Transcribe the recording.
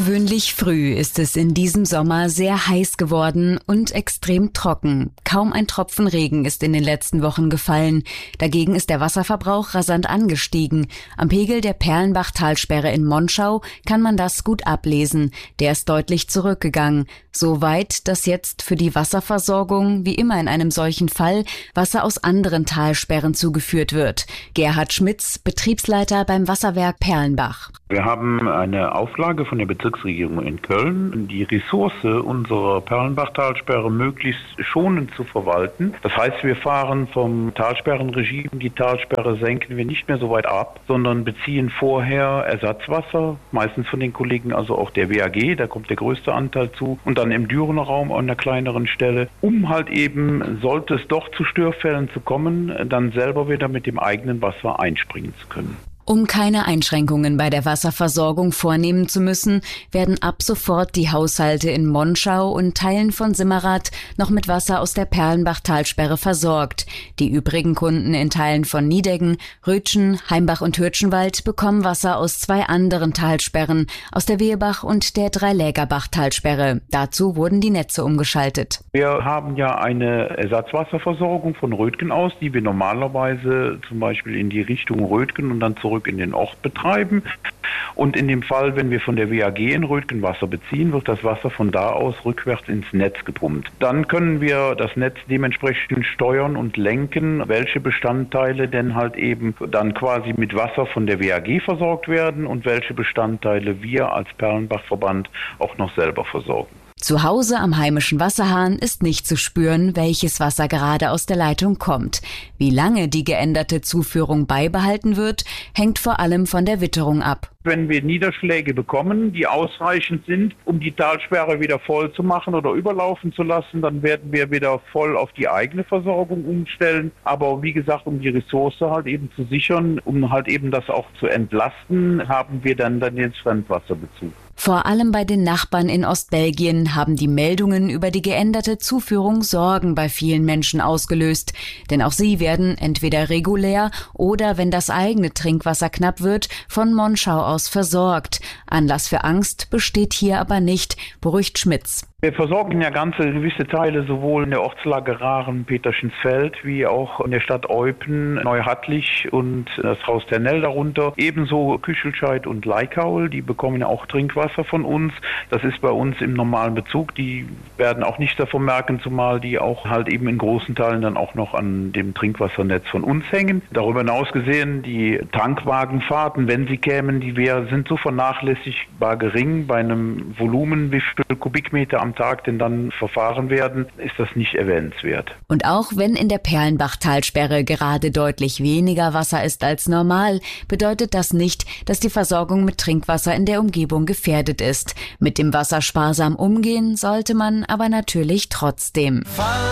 Ungewöhnlich früh ist es in diesem Sommer sehr heiß geworden und extrem trocken. Kaum ein Tropfen Regen ist in den letzten Wochen gefallen. Dagegen ist der Wasserverbrauch rasant angestiegen. Am Pegel der Perlenbach-Talsperre in Monschau kann man das gut ablesen. Der ist deutlich zurückgegangen. So weit, dass jetzt für die Wasserversorgung, wie immer in einem solchen Fall, Wasser aus anderen Talsperren zugeführt wird. Gerhard Schmitz, Betriebsleiter beim Wasserwerk Perlenbach. Wir haben eine Auflage von der Bezirksregierung in Köln, die Ressource unserer Perlenbach-Talsperre möglichst schonend zu verwalten. Das heißt, wir fahren vom Talsperrenregime, die Talsperre senken wir nicht mehr so weit ab, sondern beziehen vorher Ersatzwasser, meistens von den Kollegen, also auch der WAG, da kommt der größte Anteil zu, und dann im Dürener Raum an einer kleineren Stelle, um halt eben, sollte es doch zu Störfällen zu kommen, dann selber wieder mit dem eigenen Wasser einspringen zu können. Um keine Einschränkungen bei der Wasserversorgung vornehmen zu müssen, werden ab sofort die Haushalte in Monschau und Teilen von Simmerath noch mit Wasser aus der Perlenbach-Talsperre versorgt. Die übrigen Kunden in Teilen von Niedeggen, Rötschen, Heimbach und Hürtschenwald bekommen Wasser aus 2 anderen Talsperren, aus der Wehebach und der Dreilägerbach-Talsperre. Dazu wurden die Netze umgeschaltet. Wir haben ja eine Ersatzwasserversorgung von Rötgen aus, die wir normalerweise zum Beispiel in die Richtung Rötgen und dann zurück in den Ort betreiben. Und in dem Fall, wenn wir von der WAG in Rötgen Wasser beziehen, wird das Wasser von da aus rückwärts ins Netz gepumpt. Dann können wir das Netz dementsprechend steuern und lenken, welche Bestandteile denn halt eben dann quasi mit Wasser von der WAG versorgt werden und welche Bestandteile wir als Perlenbach-Verband auch noch selber versorgen. Zu Hause am heimischen Wasserhahn ist nicht zu spüren, welches Wasser gerade aus der Leitung kommt. Wie lange die geänderte Zuführung beibehalten wird, hängt vor allem von der Witterung ab. Wenn wir Niederschläge bekommen, die ausreichend sind, um die Talsperre wieder voll zu machen oder überlaufen zu lassen, dann werden wir wieder voll auf die eigene Versorgung umstellen. Aber wie gesagt, um die Ressource halt eben zu sichern, um halt eben das auch zu entlasten, haben wir dann den Fremdwasserbezug. Vor allem bei den Nachbarn in Ostbelgien haben die Meldungen über die geänderte Zuführung Sorgen bei vielen Menschen ausgelöst. Denn auch sie werden entweder regulär oder, wenn das eigene Trinkwasser knapp wird, von Monschau aus versorgt. Anlass für Angst besteht hier aber nicht, beruhigt Schmitz. Wir versorgen ja gewisse Teile sowohl in der Ortslage Rahren-Peterschensfeld wie auch in der Stadt Eupen, Neuhattlich und das Haus Ternell darunter. Ebenso Küchelscheid und Leikaul, die bekommen ja auch Trinkwasser von uns. Das ist bei uns im normalen Bezug. Die werden auch nicht davon merken, zumal die auch halt eben in großen Teilen dann auch noch an dem Trinkwassernetz von uns hängen. Darüber hinaus gesehen, die Tankwagenfahrten, wenn sie kämen, sind so vernachlässigbar gering. Bei einem Volumen, wie viel Kubikmeter am Tag denn dann verfahren werden, ist das nicht erwähnenswert. Und auch wenn in der Perlenbach-Talsperre gerade deutlich weniger Wasser ist als normal, bedeutet das nicht, dass die Versorgung mit Trinkwasser in der Umgebung gefährdet ist. Mit dem Wasser sparsam umgehen sollte man aber natürlich trotzdem.